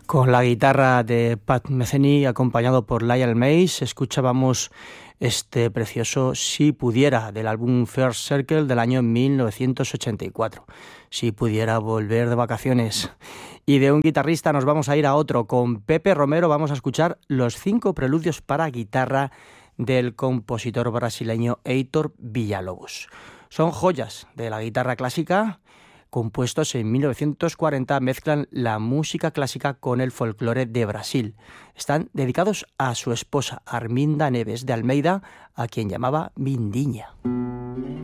Con la guitarra de Pat Metheny acompañado por Lionel Mace escuchábamos este precioso Si pudiera del álbum First Circle del año 1984. Si pudiera volver de vacaciones. Y de un guitarrista nos vamos a ir a otro. Con Pepe Romero vamos a escuchar los 5 preludios para guitarra del compositor brasileño Heitor Villa-Lobos. Son joyas de la guitarra clásica. Compuestos en 1940, mezclan la música clásica con el folclore de Brasil. Están dedicados a su esposa, Arminda Neves de Almeida, a quien llamaba Mindiña.